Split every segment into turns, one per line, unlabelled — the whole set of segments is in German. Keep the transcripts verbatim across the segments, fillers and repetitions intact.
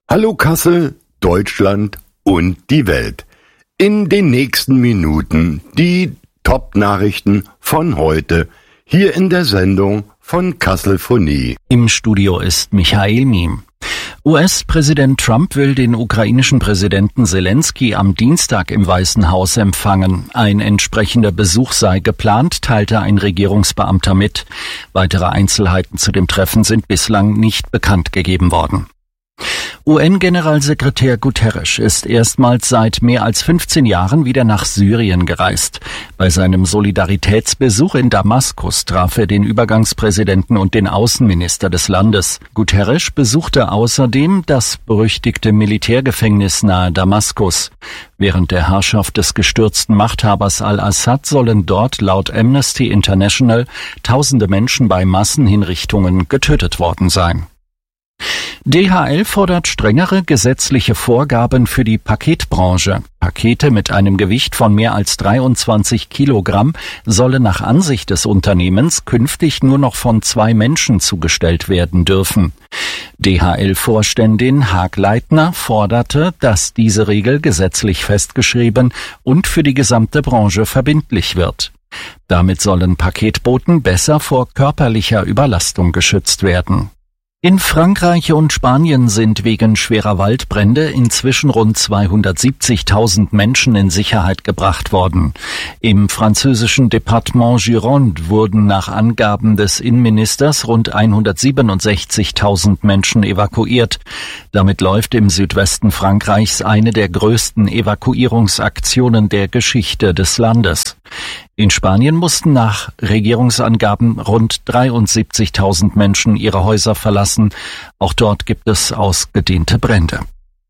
Hallo Kassel, Deutschland und die Welt. In den nächsten Minuten die Top-Nachrichten von heute hier in der Sendung von Kasselphonie.
Im Studio ist Michael Miem. U S-Präsident Trump will den ukrainischen Präsidenten Zelensky am Dienstag im Weißen Haus empfangen. Ein entsprechender Besuch sei geplant, teilte ein Regierungsbeamter mit. Weitere Einzelheiten zu dem Treffen sind bislang nicht bekannt gegeben worden. U N-Generalsekretär Guterres ist erstmals seit mehr als fünfzehn Jahren wieder nach Syrien gereist. Bei seinem Solidaritätsbesuch in Damaskus traf er den Übergangspräsidenten und den Außenminister des Landes. Guterres besuchte außerdem das berüchtigte Militärgefängnis nahe Damaskus. Während der Herrschaft des gestürzten Machthabers al-Assad sollen dort laut Amnesty International tausende Menschen bei Massenhinrichtungen getötet worden sein. D H L fordert strengere gesetzliche Vorgaben für die Paketbranche. Pakete mit einem Gewicht von mehr als dreiundzwanzig Kilogramm sollen nach Ansicht des Unternehmens künftig nur noch von zwei Menschen zugestellt werden dürfen. D H L-Vorständin Haag Leitner forderte, dass diese Regel gesetzlich festgeschrieben und für die gesamte Branche verbindlich wird. Damit sollen Paketboten besser vor körperlicher Überlastung geschützt werden. In Frankreich und Spanien sind wegen schwerer Waldbrände inzwischen rund zweihundertsiebzigtausend Menschen in Sicherheit gebracht worden. Im französischen Departement Gironde wurden nach Angaben des Innenministers rund hundertsiebenundsechzigtausend Menschen evakuiert. Damit läuft im Südwesten Frankreichs eine der größten Evakuierungsaktionen der Geschichte des Landes. In Spanien mussten nach Regierungsangaben rund dreiundsiebzigtausend Menschen ihre Häuser verlassen. Auch dort gibt es ausgedehnte Brände.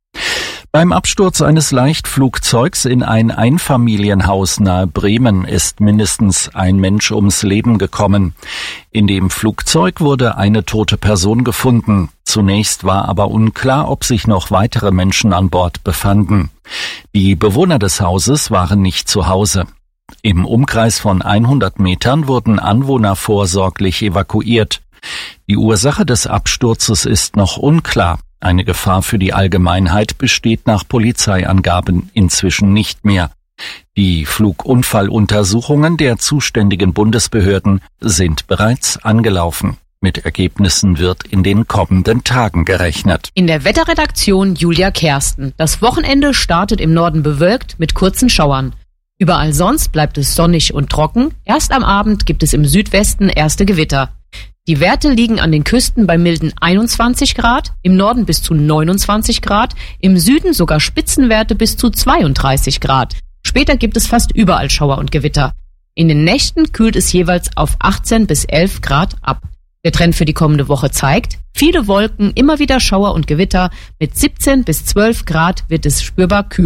Beim Absturz eines Leichtflugzeugs in ein Einfamilienhaus nahe Bremen ist mindestens ein Mensch ums Leben gekommen. In dem Flugzeug wurde eine tote Person gefunden. Zunächst war aber unklar, ob sich noch weitere Menschen an Bord befanden. Die Bewohner des Hauses waren nicht zu Hause. Im Umkreis von hundert Metern wurden Anwohner vorsorglich evakuiert. Die Ursache des Absturzes ist noch unklar. Eine Gefahr für die Allgemeinheit besteht nach Polizeiangaben inzwischen nicht mehr. Die Flugunfalluntersuchungen der zuständigen Bundesbehörden sind bereits angelaufen. Mit Ergebnissen wird in den kommenden Tagen gerechnet.
In der Wetterredaktion Julia Kersten. Das Wochenende startet im Norden bewölkt mit kurzen Schauern. Überall sonst bleibt es sonnig und trocken. Erst am Abend gibt es im Südwesten erste Gewitter. Die Werte liegen an den Küsten bei milden einundzwanzig Grad, im Norden bis zu neunundzwanzig Grad, im Süden sogar Spitzenwerte bis zu zweiunddreißig Grad. Später gibt es fast überall Schauer und Gewitter. In den Nächten kühlt es jeweils auf achtzehn bis elf Grad ab. Der Trend für die kommende Woche zeigt, viele Wolken, immer wieder Schauer und Gewitter. Mit siebzehn bis zwölf Grad wird es spürbar kühl.